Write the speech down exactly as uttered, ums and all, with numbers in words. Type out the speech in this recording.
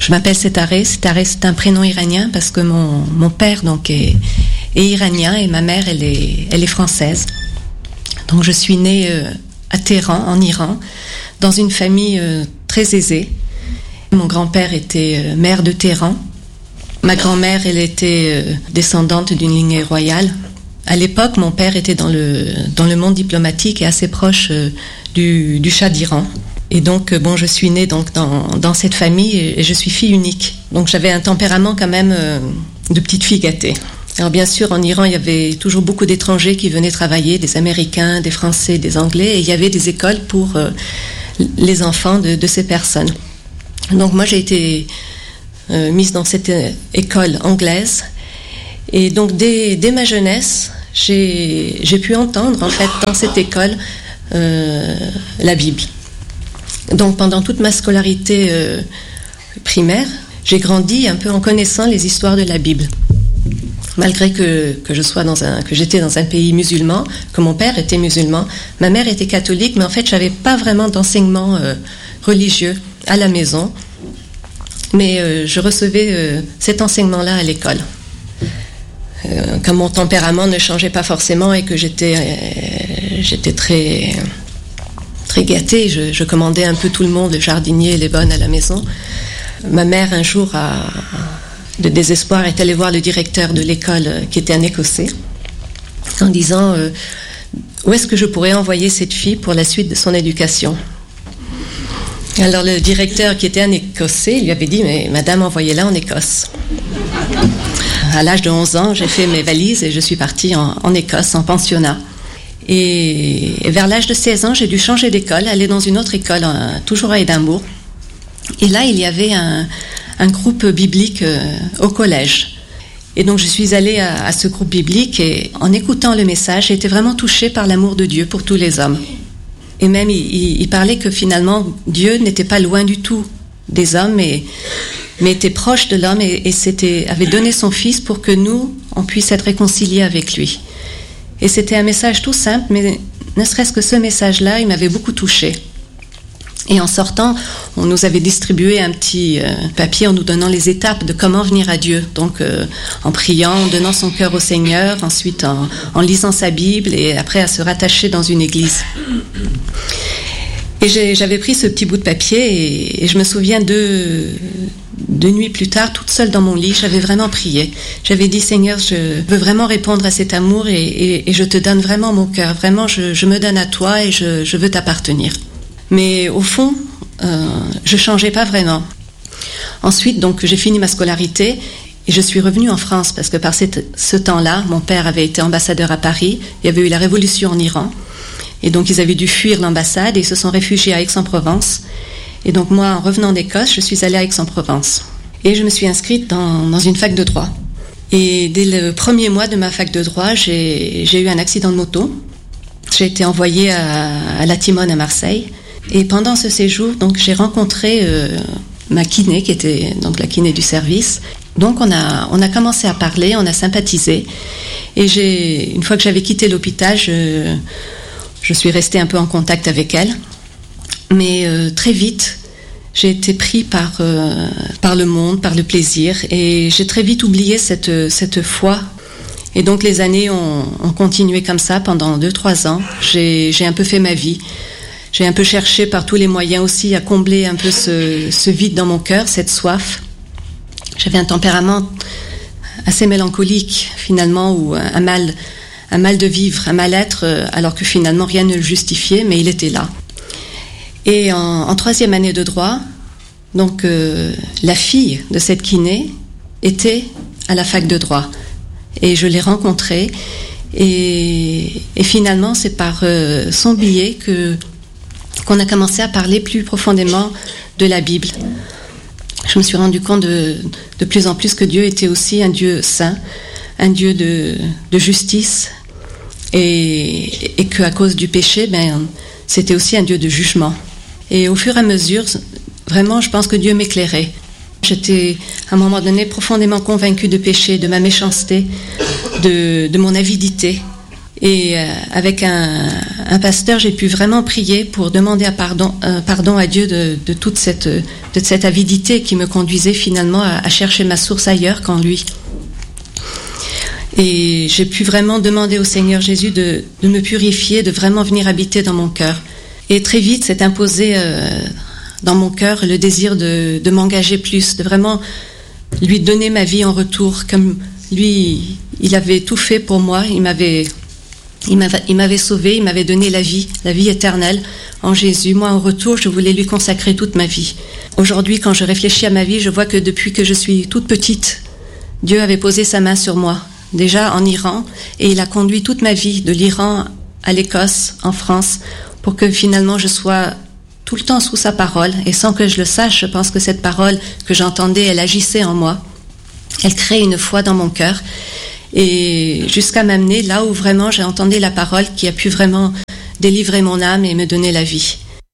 Je m'appelle Setareh. Setareh, c'est un prénom iranien parce que mon, mon père donc, est, est iranien et ma mère, elle est, elle est française. Donc je suis née euh, à Téhéran, en Iran, dans une famille euh, très aisée. Mon grand-père était euh, maire de Téhéran. Ma grand-mère, elle était euh, descendante d'une lignée royale. À l'époque, mon père était dans le, dans le monde diplomatique et assez proche euh, du, du Shah d'Iran. Et donc, euh, bon, je suis née donc, dans, dans cette famille et, et je suis fille unique. Donc j'avais un tempérament quand même euh, de petite fille gâtée. Alors bien sûr, en Iran, il y avait toujours beaucoup d'étrangers qui venaient travailler, des Américains, des Français, des Anglais, et il y avait des écoles pour euh, les enfants de, de ces personnes. Donc moi, j'ai été euh, mise dans cette euh, école anglaise, et donc dès, dès ma jeunesse, j'ai, j'ai pu entendre en fait dans cette école euh, la Bible. Donc pendant toute ma scolarité euh, primaire, j'ai grandi un peu en connaissant les histoires de la Bible. Malgré que, que, je sois dans un, que j'étais dans un pays musulman, que mon père était musulman, ma mère était catholique, mais en fait, je n'avais pas vraiment d'enseignement euh, religieux à la maison. Mais euh, je recevais euh, cet enseignement-là à l'école. Euh, comme mon tempérament ne changeait pas forcément et que j'étais, euh, j'étais très, très gâtée, je, je commandais un peu tout le monde, le jardinier et les bonnes à la maison. Ma mère, un jour, a... de désespoir, est allé voir le directeur de l'école, euh, qui était un Écossais, en disant euh, où est-ce que je pourrais envoyer cette fille pour la suite de son éducation. Alors le directeur, qui était un Écossais, lui avait dit mais madame, envoyez-la en Écosse. À l'âge de onze ans, j'ai fait mes valises et je suis partie en, en Écosse, en pensionnat. Et, et vers l'âge de seize ans, j'ai dû changer d'école, aller dans une autre école, euh, toujours à Édimbourg. Et là, il y avait un un groupe biblique euh, au collège. Et donc je suis allée à, à ce groupe biblique et en écoutant le message, j'ai été vraiment touchée par l'amour de Dieu pour tous les hommes. Et même il, il, il parlait que finalement Dieu n'était pas loin du tout des hommes, mais, mais était proche de l'homme et, et c'était, avait donné son fils pour que nous, on puisse être réconciliés avec lui. Et c'était un message tout simple, mais ne serait-ce que ce message-là, il m'avait beaucoup touchée. Et en sortant, on nous avait distribué un petit euh, papier en nous donnant les étapes de comment venir à Dieu. Donc euh, en priant, en donnant son cœur au Seigneur, ensuite en, en lisant sa Bible et après à se rattacher dans une église. Et j'ai, j'avais pris ce petit bout de papier et, et je me souviens deux, deux nuits plus tard, toute seule dans mon lit, j'avais vraiment prié. J'avais dit Seigneur, je veux vraiment répondre à cet amour et, et, et je te donne vraiment mon cœur. Vraiment, je, je me donne à toi et je, je veux t'appartenir. Mais au fond, euh, je changeais pas vraiment. Ensuite, donc, j'ai fini ma scolarité et je suis revenue en France parce que par cette, ce temps-là, mon père avait été ambassadeur à Paris. Il y avait eu la révolution en Iran et donc ils avaient dû fuir l'ambassade et ils se sont réfugiés à Aix-en-Provence. Et donc moi, en revenant d'Écosse, je suis allée à Aix-en-Provence et je me suis inscrite dans, dans une fac de droit. Et dès le premier mois de ma fac de droit, j'ai, j'ai eu un accident de moto. J'ai été envoyée à, à la Timone à Marseille. Et pendant ce séjour, donc, j'ai rencontré euh, ma kiné, qui était donc la kiné du service. Donc on a, on a commencé à parler, on a sympathisé. Et j'ai, une fois que j'avais quitté l'hôpital, je, je suis restée un peu en contact avec elle. Mais euh, très vite, j'ai été pris par, euh, par le monde, par le plaisir. Et j'ai très vite oublié cette, cette foi. Et donc les années ont, ont continué comme ça pendant deux, trois ans. J'ai, j'ai un peu fait ma vie. J'ai un peu cherché par tous les moyens aussi à combler un peu ce, ce vide dans mon cœur, cette soif. J'avais un tempérament assez mélancolique finalement, ou un mal, un mal de vivre, un mal-être, alors que finalement rien ne le justifiait, mais il était là. Et en, en troisième année de droit, donc euh, la fille de cette kiné était à la fac de droit. Et je l'ai rencontrée et, et finalement c'est par euh, son biais que qu'on a commencé à parler plus profondément de la Bible. Je me suis rendu compte de, de plus en plus que Dieu était aussi un Dieu saint, un Dieu de, de justice, et, et qu'à cause du péché, ben, c'était aussi un Dieu de jugement. Et au fur et à mesure, vraiment, je pense que Dieu m'éclairait. J'étais, à un moment donné, profondément convaincue de péché, de ma méchanceté, de, de mon avidité. Et euh, avec un, un pasteur, j'ai pu vraiment prier pour demander à pardon, euh, pardon à Dieu de, de toute cette, de cette avidité qui me conduisait finalement à, à chercher ma source ailleurs qu'en lui. Et j'ai pu vraiment demander au Seigneur Jésus de, de me purifier, de vraiment venir habiter dans mon cœur. Et très vite s'est imposé euh, dans mon cœur le désir de, de m'engager plus, de vraiment lui donner ma vie en retour, comme lui, il avait tout fait pour moi, il m'avait... Il m'avait, il m'avait sauvé, il m'avait donné la vie, la vie éternelle en Jésus. Moi, en retour, je voulais lui consacrer toute ma vie. Aujourd'hui, quand je réfléchis à ma vie, je vois que depuis que je suis toute petite, Dieu avait posé sa main sur moi, déjà en Iran, et il a conduit toute ma vie, de l'Iran à l'Écosse, en France, pour que finalement je sois tout le temps sous sa parole. Et sans que je le sache, je pense que cette parole que j'entendais, elle agissait en moi. Elle créait une foi dans mon cœur. Et jusqu'à m'amener là où vraiment j'ai entendu la parole qui a pu vraiment délivrer mon âme et me donner la vie.